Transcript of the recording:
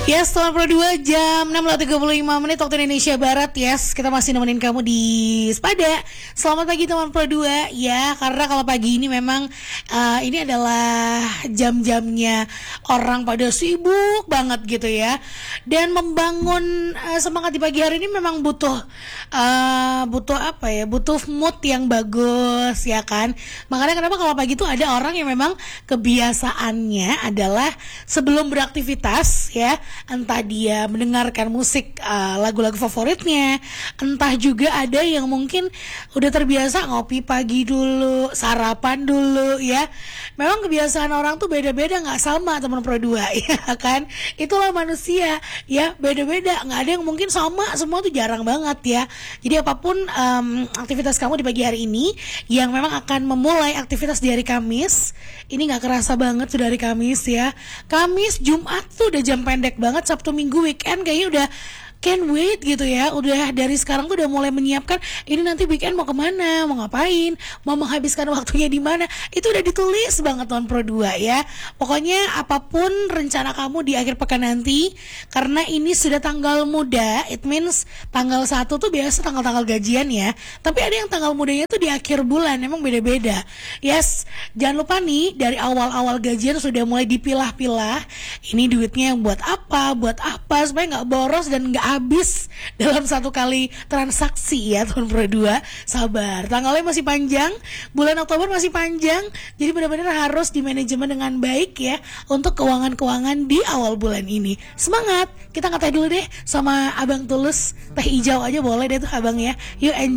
Yes, setelah Pro 2 jam 6.35 waktu Indonesia Barat. Yes, kita masih nemenin kamu di Sepada. Selamat pagi teman Pro 2. Ya, karena kalau pagi ini memang ini adalah jam-jamnya orang pada sibuk banget gitu ya. Dan membangun semangat di pagi hari ini memang butuh apa ya? Butuh mood yang bagus ya kan. Makanya kenapa kalau pagi itu ada orang yang memang kebiasaannya adalah sebelum beraktivitas ya, entah dia mendengarkan musik lagu-lagu favoritnya, entah juga ada yang mungkin udah terbiasa ngopi pagi dulu, sarapan dulu ya. Memang kebiasaan orang tuh beda-beda, nggak sama teman Pro 2 ya kan. Itulah manusia ya, beda-beda, nggak ada yang mungkin sama, semua tuh jarang banget ya. Jadi apapun aktivitas kamu di pagi hari ini yang memang akan memulai aktivitas di hari Kamis, ini nggak kerasa banget sudah hari Kamis ya. Kamis, Jumat tuh udah jam pendek banget. Sabtu Minggu weekend kayaknya udah can't wait gitu ya. Udah dari sekarang tuh udah mulai menyiapkan ini nanti weekend mau kemana, mau ngapain, mau menghabiskan waktunya di mana. Itu udah ditulis banget teman Pro 2 ya. Pokoknya apapun rencana kamu di akhir pekan nanti, karena ini sudah tanggal muda, it means tanggal 1 tuh biasa tanggal-tanggal gajian ya. Tapi ada yang tanggal mudanya tuh di akhir bulan, emang beda-beda. Yes, jangan lupa nih dari awal-awal gajian sudah mulai dipilah-pilah. Ini duitnya yang buat apa supaya nggak boros dan nggak habis dalam satu kali transaksi ya teman Pro 2. Sabar, tanggalnya masih panjang, bulan Oktober masih panjang, jadi benar-benar harus dimanajemen dengan baik ya untuk keuangan-keuangan di awal bulan ini. Semangat, kita ngeteh dulu deh sama Abang Tulus, teh hijau aja boleh deh tuh abang ya. Yuk enjoy.